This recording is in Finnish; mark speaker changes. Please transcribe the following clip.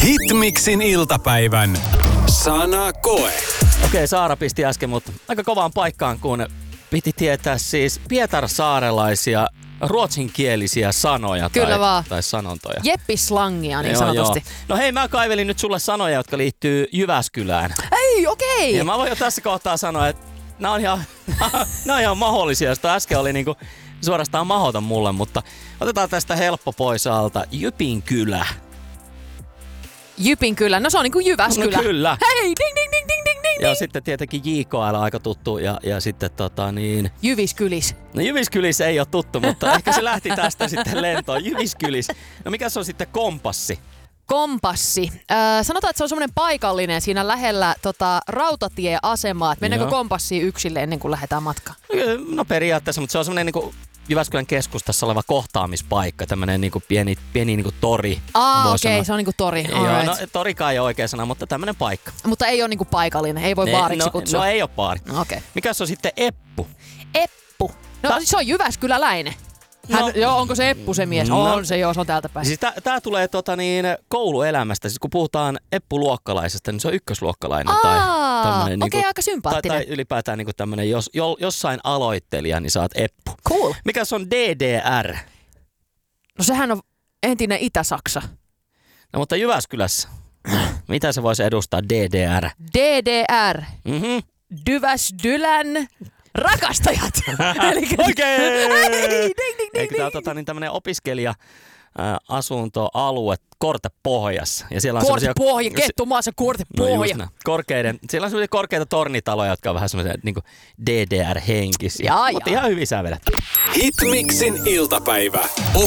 Speaker 1: Hitmixin iltapäivän sanakoe.
Speaker 2: Okei, Saara pisti äsken mut aika kovaan paikkaan, kun piti tietää siis pietarsaarelaisia ruotsinkielisiä sanoja tai sanontoja.
Speaker 3: Jeppislangia niin sanotusti.
Speaker 2: Joo. No hei, mä kaivelin nyt sulle sanoja, jotka liittyy Jyväskylään.
Speaker 3: Ei, okei.
Speaker 2: Ja mä voin jo tässä kohtaa sanoa, että nämä on ihan mahdollisia. Sitä äsken oli niinku suorastaan mahdoton mulle, mutta otetaan tästä helppo pois alta. Jypinkylä.
Speaker 3: Jypinkylä, no se on niinku Jyväskylä.
Speaker 2: No kyllä.
Speaker 3: Hei, ding ding ding ding ding ding.
Speaker 2: Ja sitten tietenkin JKL aika tuttu ja sitten
Speaker 3: Jyviskylis.
Speaker 2: No Jyviskylis ei ole tuttu, mutta ehkä se lähti tästä sitten lentoon. Jyviskylis. No mikä se on sitten kompassi?
Speaker 3: Kompassi. Sanotaan, että se on semmoinen paikallinen siinä lähellä rautatieasemaa. Mennäänkö kompassiin yksille ennen kuin lähdetään matkaan?
Speaker 2: No periaatteessa, mutta se on semmoinen niinku Jyväskylän keskustassa oleva kohtaamispaikka. Tämmöinen niinku pieni niinku tori.
Speaker 3: Okei, se on niinku tori.
Speaker 2: Joo, no torikaan ei ole oikea sana, mutta tämmöinen paikka.
Speaker 3: Mutta ei ole niinku paikallinen, ei voi baariksi kutsua.
Speaker 2: No ei ole baari.
Speaker 3: Okay.
Speaker 2: Mikä se on sitten Eppu?
Speaker 3: Eppu. No se on jyväskyläläinen. Onko se Eppu se mies? On se, se on täältä päin.
Speaker 2: Siis tää tulee kouluelämästä. Siis kun puhutaan Eppu-luokkalaisesta, niin se on ykkösluokkalainen.
Speaker 3: Okei, aika sympaattinen.
Speaker 2: Tai ylipäätään niinku tämmönen, jossain aloittelija, niin sä oot Eppu.
Speaker 3: Cool.
Speaker 2: Mikä se on DDR?
Speaker 3: No sehän on entinen Itä-Saksa.
Speaker 2: No mutta Jyväskylässä. Mitä se voisi edustaa DDR?
Speaker 3: DDR. Dyväsdylän rakastajat.
Speaker 2: Oikein! Eikö tää on tämmönen opiskelija asuntoalue Kortepohjassa. Ja siellä on
Speaker 3: Kortepohja, Kettumaassa Kortepohja.
Speaker 2: No siellä on sellaisia korkeita tornitaloja, jotka on vähän semmoisia niinku DDR-henkisiä. Mutta ihan hyvin sä vedät.
Speaker 1: Hitmixin iltapäivä.